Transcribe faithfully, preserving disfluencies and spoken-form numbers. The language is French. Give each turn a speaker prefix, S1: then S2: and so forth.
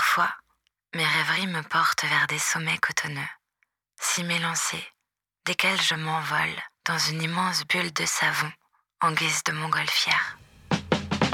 S1: Parfois, mes rêveries me portent vers des sommets cotonneux, si m'élancés, desquels je m'envole dans une immense bulle de savon en guise de montgolfière.